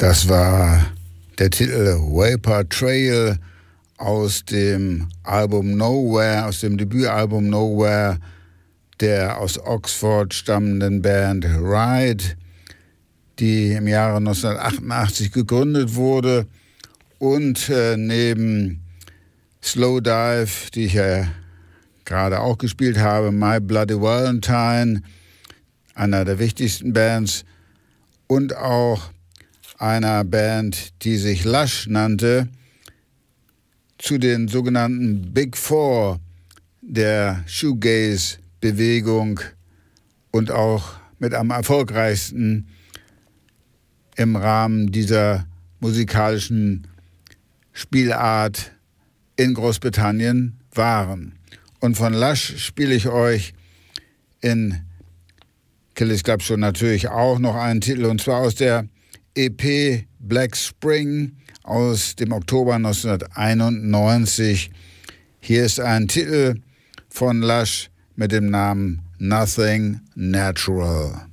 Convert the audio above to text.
Das war der Titel Vapor Trail aus dem Album Nowhere, aus dem Debütalbum Nowhere der aus Oxford stammenden Band Ride, die im Jahre 1988 gegründet wurde und neben Slowdive, die ich ja gerade auch gespielt habe, My Bloody Valentine, einer der wichtigsten Bands, und auch einer Band, die sich Lush nannte, zu den sogenannten Big Four der Shoegaze-Bewegung und auch mit am erfolgreichsten im Rahmen dieser musikalischen Spielart in Großbritannien waren. Und von Lush spiele ich euch in Killis Club Show natürlich auch noch einen Titel, und zwar aus der EP Black Spring aus dem Oktober 1991. Hier ist ein Titel von Lush mit dem Namen Nothing Natural.